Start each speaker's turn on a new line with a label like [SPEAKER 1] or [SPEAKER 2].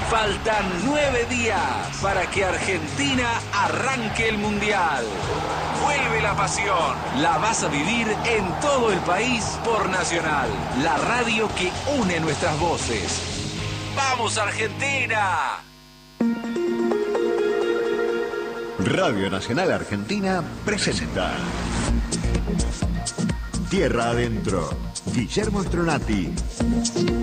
[SPEAKER 1] Faltan 9 días para que Argentina arranque el Mundial. Vuelve la pasión. La vas a vivir en todo el país por Nacional, la radio que une nuestras voces. ¡Vamos, Argentina!
[SPEAKER 2] Radio Nacional Argentina presenta Tierra Adentro. Guillermo Stronati.